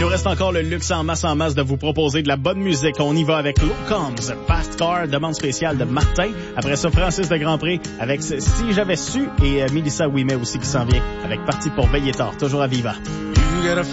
nous reste encore le luxe en masse de vous proposer de la bonne musique. On y va avec Low Combs, Fast Car, demande spéciale de Martin. Après ça, Francis de Grandpré avec Si j'avais su et Mélissa Ouimet aussi qui s'en vient avec Parti pour veiller tard, toujours à Viva.